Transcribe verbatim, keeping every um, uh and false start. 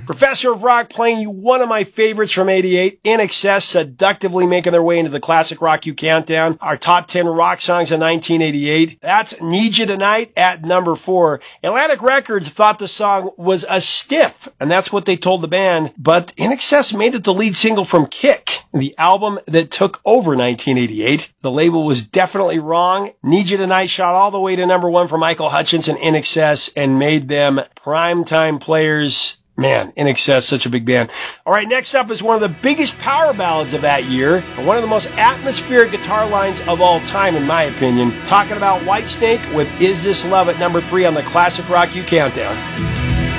Professor of Rock playing you one of my favorites from eighty-eight, In Excess, seductively making their way into the Classic Rock U Countdown, our top ten rock songs of nineteen eighty-eight. That's Need You Tonight at number four. Atlantic Records thought the song was a stiff, and that's what they told the band, but In Excess made it the lead single from Kick, the album that took over nineteen eighty-eight. The label was definitely wrong. Need You Tonight shot all the way to number one for Michael Hutchence and In Excess and made them primetime players. Man, In Excess, such a big band. All right, next up is one of the biggest power ballads of that year, and one of the most atmospheric guitar lines of all time, in my opinion. Talking about Whitesnake with Is This Love at number three on the Classic Rock U Countdown.